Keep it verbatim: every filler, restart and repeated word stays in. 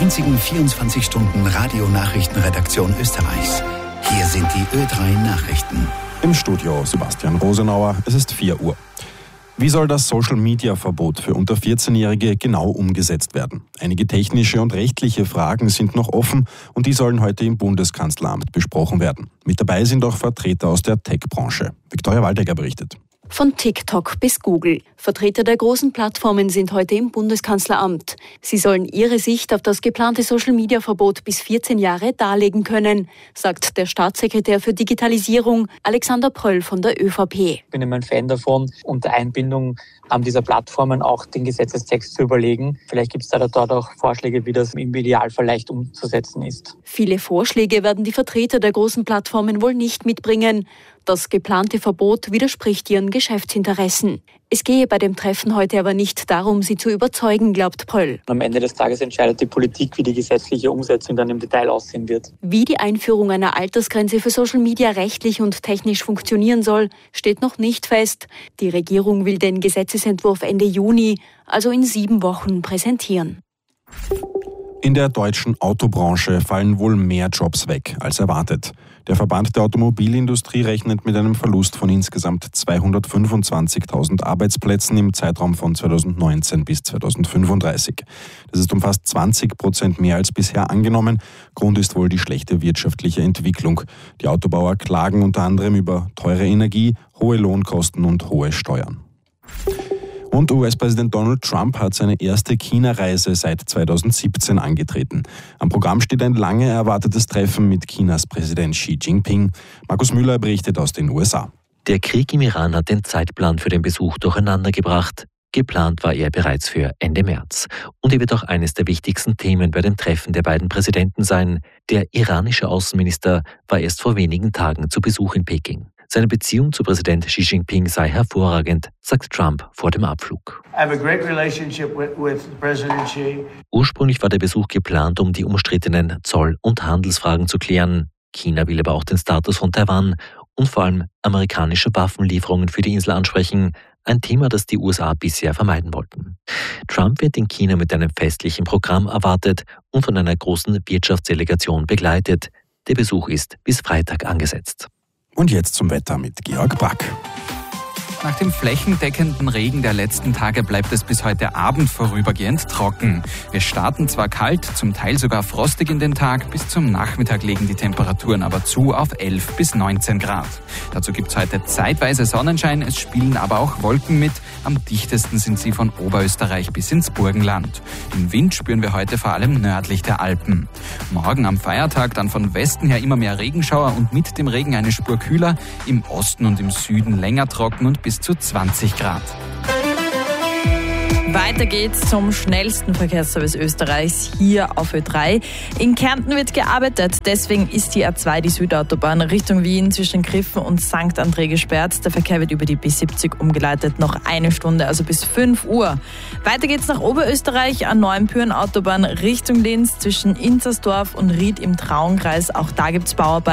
einzigen vierundzwanzig Stunden Radionachrichtenredaktion Österreichs. Hier sind die Ö drei Nachrichten. Im Studio Sebastian Rosenauer, es ist vier Uhr. Wie soll das Social-Media-Verbot für unter vierzehnjährige genau umgesetzt werden? Einige technische und rechtliche Fragen sind noch offen und die sollen heute im Bundeskanzleramt besprochen werden. Mit dabei sind auch Vertreter aus der Tech-Branche. Viktoria Waldecker berichtet. Von TikTok bis Google. Vertreter der großen Plattformen sind heute im Bundeskanzleramt. Sie sollen ihre Sicht auf das geplante Social-Media-Verbot bis vierzehn Jahre darlegen können, sagt der Staatssekretär für Digitalisierung Alexander Pröll von der ÖVP. Ich bin immer ein Fan davon, unter Einbindung dieser Plattformen auch den Gesetzestext zu überlegen. Vielleicht gibt es da dort auch Vorschläge, wie das im Idealfall leicht umzusetzen ist. Viele Vorschläge werden die Vertreter der großen Plattformen wohl nicht mitbringen. Das geplante Verbot widerspricht ihren Geschäftsinteressen. Es gehe bei dem Treffen heute aber nicht darum, sie zu überzeugen, glaubt Pröll. Am Ende des Tages entscheidet die Politik, wie die gesetzliche Umsetzung dann im Detail aussehen wird. Wie die Einführung einer Altersgrenze für Social Media rechtlich und technisch funktionieren soll, steht noch nicht fest. Die Regierung will den Gesetzesentwurf Ende Juni, also in sieben Wochen, präsentieren. In der deutschen Autobranche fallen wohl mehr Jobs weg als erwartet. Der Verband der Automobilindustrie rechnet mit einem Verlust von insgesamt zweihundertfünfundzwanzigtausend Arbeitsplätzen im Zeitraum von zweitausendneunzehn bis zweitausendfünfunddreißig. Das ist um fast zwanzig Prozent mehr als bisher angenommen. Grund ist wohl die schlechte wirtschaftliche Entwicklung. Die Autobauer klagen unter anderem über teure Energie, hohe Lohnkosten und hohe Steuern. Und U S-Präsident Donald Trump hat seine erste China-Reise seit zweitausendsiebzehn angetreten. Am Programm steht ein lange erwartetes Treffen mit Chinas Präsident Xi Jinping. Markus Müller berichtet aus den U S A. Der Krieg im Iran hat den Zeitplan für den Besuch durcheinandergebracht. Geplant war er bereits für Ende März. Und er wird auch eines der wichtigsten Themen bei dem Treffen der beiden Präsidenten sein. Der iranische Außenminister war erst vor wenigen Tagen zu Besuch in Peking. Seine Beziehung zu Präsident Xi Jinping sei hervorragend, sagt Trump vor dem Abflug. I have a great relationship with, with President Xi. Ursprünglich war der Besuch geplant, um die umstrittenen Zoll- und Handelsfragen zu klären. China will aber auch den Status von Taiwan und vor allem amerikanische Waffenlieferungen für die Insel ansprechen, ein Thema, das die U S A bisher vermeiden wollten. Trump wird in China mit einem festlichen Programm erwartet und von einer großen Wirtschaftsdelegation begleitet. Der Besuch ist bis Freitag angesetzt. Und jetzt zum Wetter mit Georg Brack. Nach dem flächendeckenden Regen der letzten Tage bleibt es bis heute Abend vorübergehend trocken. Wir starten zwar kalt, zum Teil sogar frostig in den Tag, bis zum Nachmittag legen die Temperaturen aber zu auf elf bis neunzehn Grad. Dazu gibt es heute zeitweise Sonnenschein, es spielen aber auch Wolken mit. Am dichtesten sind sie von Oberösterreich bis ins Burgenland. Den Wind spüren wir heute vor allem nördlich der Alpen. Morgen am Feiertag dann von Westen her immer mehr Regenschauer und mit dem Regen eine Spur kühler, im Osten und im Süden länger trocken und bis zu zwanzig Grad. Weiter geht's zum schnellsten Verkehrsservice Österreichs hier auf Ö drei. In Kärnten wird gearbeitet, deswegen ist die A zwei, die Südautobahn, Richtung Wien zwischen Griffen und Sankt André gesperrt. Der Verkehr wird über die B siebzig umgeleitet, noch eine Stunde, also bis fünf Uhr. Weiter geht's nach Oberösterreich, an Neuenpüren Autobahn Richtung Linz zwischen Inzersdorf und Ried im Traunkreis. Auch da gibt's Bauarbeiten.